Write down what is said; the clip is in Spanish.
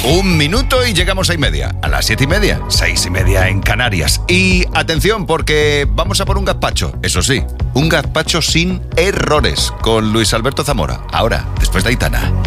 Un minuto y llegamos a 1:30. A las 7:30, 6:30 en Canarias. Y atención, porque vamos a por un gazpacho. Eso sí, un gazpacho sin errores con Luis Alberto Zamora. Ahora, después de Aitana.